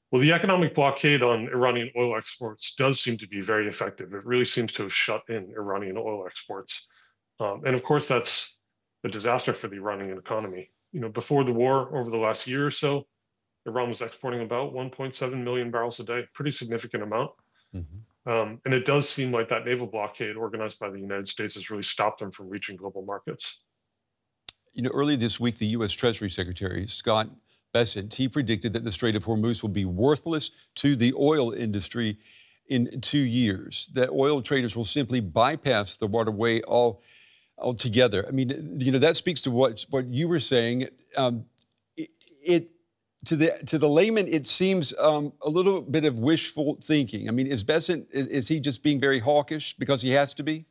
Well, the economic blockade on Iranian oil exports does seem to be very effective. It really seems to have shut in Iranian oil exports. And of course, that's a disaster for the Iranian economy. Before the war, over the last year or so, Iran was exporting about 1.7 million barrels a day, pretty significant amount. Mhm. And it does seem like that naval blockade organized by the United States has really stopped them from reaching global markets. Earlier this week, the U.S. Treasury Secretary, Scott Bessent, he predicted that the Strait of Hormuz will be worthless to the oil industry in 2 years, that oil traders will simply bypass the waterway altogether. I mean, that speaks to what you were saying. It to the layman, it seems a little bit of wishful thinking. I mean, is Bessent, is he just being very hawkish because he has to be?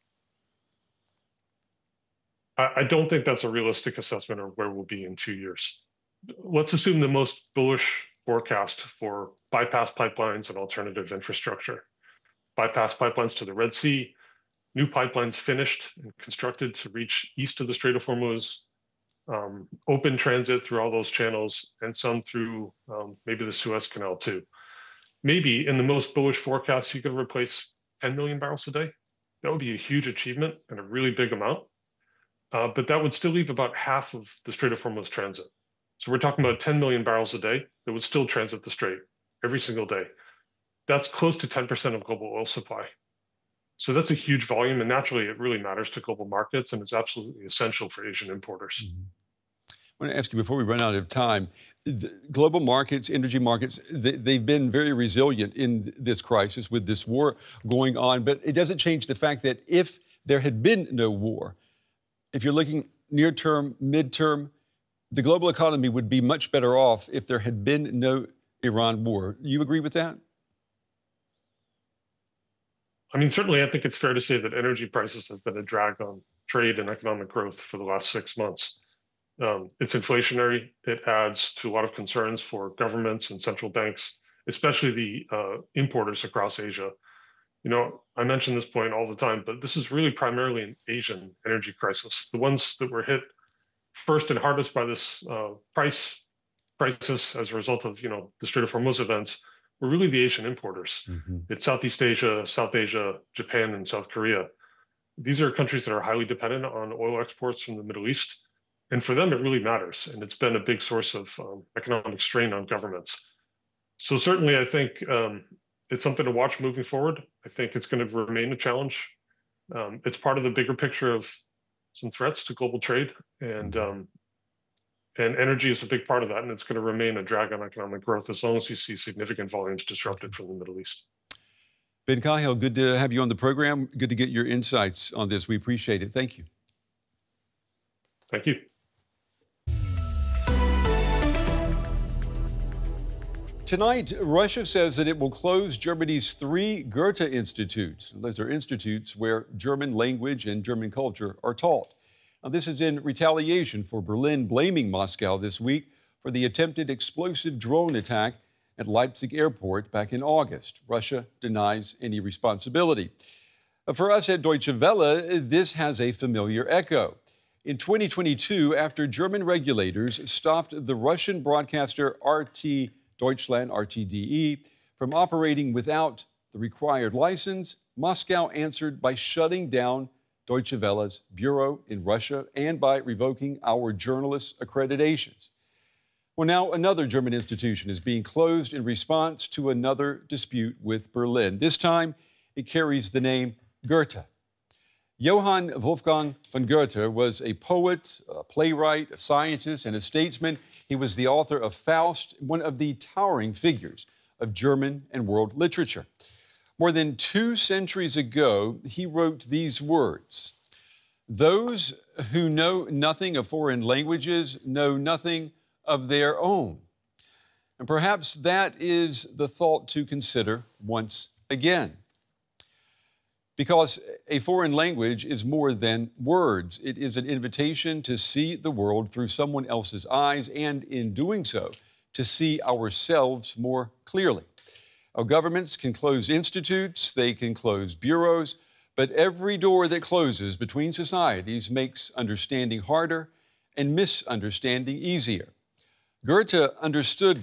I don't think that's a realistic assessment of where we'll be in 2 years. Let's assume the most bullish forecast for bypass pipelines and alternative infrastructure. Bypass pipelines to the Red Sea, new pipelines finished and constructed to reach east of the Strait of Hormuz, open transit through all those channels, and some through maybe the Suez Canal too. Maybe in the most bullish forecast, you could replace 10 million barrels a day. That would be a huge achievement and a really big amount. But that would still leave about half of the Strait of Hormuz transit. So we're talking about 10 million barrels a day that would still transit the Strait every single day. That's close to 10% of global oil supply. So that's a huge volume, and naturally it really matters to global markets, and it's absolutely essential for Asian importers. Mm-hmm. I want to ask you before we run out of time, global markets, energy markets, they've been very resilient in this crisis with this war going on, but it doesn't change the fact that if there had been no war, if you're looking near term, midterm, the global economy would be much better off if there had been no Iran war. You agree with that? I mean, certainly I think it's fair to say that energy prices have been a drag on trade and economic growth for the last 6 months. It's inflationary. It adds to a lot of concerns for governments and central banks, especially the importers across Asia. I mention this point all the time, but this is really primarily an Asian energy crisis. The ones that were hit first and hardest by this price crisis as a result of the Strait of Hormuz events were really the Asian importers. Mm-hmm. It's Southeast Asia, South Asia, Japan, and South Korea. These are countries that are highly dependent on oil exports from the Middle East. And for them, it really matters. And it's been a big source of economic strain on governments. So certainly, I think it's something to watch moving forward. I think it's going to remain a challenge. It's part of the bigger picture of some threats to global trade. And energy is a big part of that. And it's going to remain a drag on economic growth as long as you see significant volumes disrupted from the Middle East. Ben Cahill, good to have you on the program. Good to get your insights on this. We appreciate it. Thank you. Thank you. Tonight, Russia says that it will close Germany's 3 Goethe Institutes. Those are institutes where German language and German culture are taught. Now, this is in retaliation for Berlin blaming Moscow this week for the attempted explosive drone attack at Leipzig airport back in August. Russia denies any responsibility. For us at Deutsche Welle, this has a familiar echo. In 2022, after German regulators stopped the Russian broadcaster RT Deutschland, RTDE, from operating without the required license, Moscow answered by shutting down Deutsche Welle's bureau in Russia and by revoking our journalists' accreditations. Well, now another German institution is being closed in response to another dispute with Berlin. This time, it carries the name Goethe. Johann Wolfgang von Goethe was a poet, a playwright, a scientist, and a statesman. He was the author of Faust, one of the towering figures of German and world literature. More than 2 centuries ago, he wrote these words: "Those who know nothing of foreign languages know nothing of their own." And perhaps that is the thought to consider once again. Because a foreign language is more than words. It is an invitation to see the world through someone else's eyes, and in doing so, to see ourselves more clearly. Our governments can close institutes, they can close bureaus, but every door that closes between societies makes understanding harder and misunderstanding easier. Goethe understood